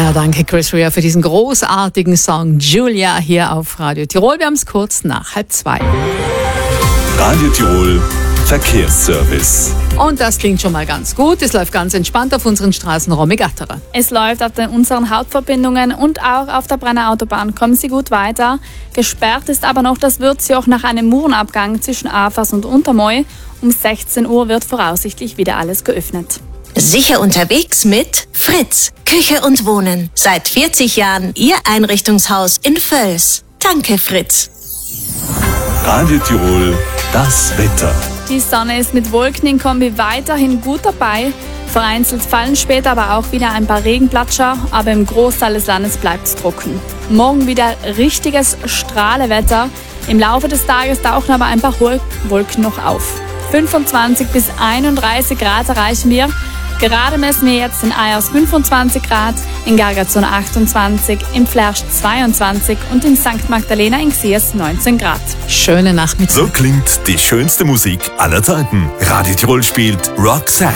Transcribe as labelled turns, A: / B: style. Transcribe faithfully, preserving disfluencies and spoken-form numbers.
A: Ja, danke Chris Rea für diesen großartigen Song Julia hier auf Radio Tirol. Wir haben es kurz nach halb zwei.
B: Radio Tirol Verkehrsservice.
A: Und das klingt schon mal ganz gut. Es läuft ganz entspannt auf unseren Straßen Romy-Gatterer.
C: Es läuft auf den, unseren Hauptverbindungen und auch auf der Brenner Autobahn. Kommen Sie gut weiter. Gesperrt ist aber noch das Würzjoch nach einem Murenabgang zwischen Afers und Untermoy. Um sechzehn Uhr wird voraussichtlich wieder alles geöffnet.
D: Sicher unterwegs mit Fritz. Küche und Wohnen. Seit vierzig Jahren Ihr Einrichtungshaus in Völs. Danke, Fritz.
B: Radio Tirol, das Wetter.
C: Die Sonne ist mit Wolken in Kombi weiterhin gut dabei. Vereinzelt fallen später aber auch wieder ein paar Regenplatscher, aber im Großteil des Landes bleibt es trocken. Morgen wieder richtiges Strahlewetter. Im Laufe des Tages tauchen aber ein paar Wolken noch auf. fünfundzwanzig bis einunddreißig Grad erreichen wir. Gerade messen wir jetzt in Eyers fünfundzwanzig Grad, in Gargazon achtundzwanzig, im Flersch zweiundzwanzig und in Sankt Magdalena in Xiers neunzehn Grad.
A: Schöne Nachmittag.
B: So klingt die schönste Musik aller Zeiten. Radio Tirol spielt Roxanne.